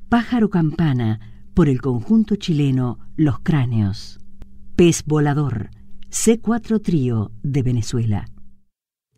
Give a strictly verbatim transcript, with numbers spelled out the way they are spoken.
Pájaro campana, por el conjunto chileno Los Cráneos. Pez volador, C cuatro Trío de Venezuela.